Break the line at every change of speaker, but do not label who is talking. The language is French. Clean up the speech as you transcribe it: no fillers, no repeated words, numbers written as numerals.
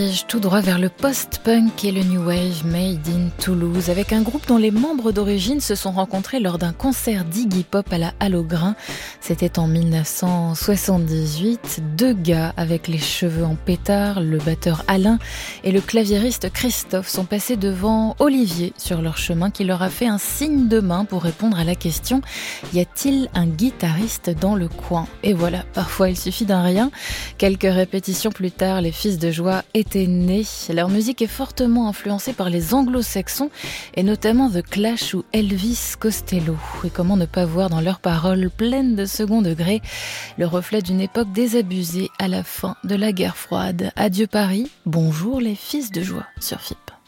Tout droit vers le post-punk et le new wave made in Toulouse, avec un groupe dont les membres d'origine se sont rencontrés lors d'un concert d'Iggy Pop à la Halle au Grain. C'était en 1978. Deux gars avec les cheveux en pétard, le batteur Alain et le claviériste Christophe, sont passés devant Olivier sur leur chemin, qui leur a fait un signe de main pour répondre à la question « Y a-t-il un guitariste dans le coin ?» Et voilà, parfois il suffit d'un rien. Quelques répétitions plus tard, les Fils de Joie étaient nés. Leur musique est fortement influencée par les anglo-saxons et notamment The Clash ou Elvis Costello. Et comment ne pas voir dans leurs paroles pleines de second degré le reflet d'une époque désabusée à la fin de la guerre froide. Adieu Paris, bonjour les Fils de Joie sur FIP.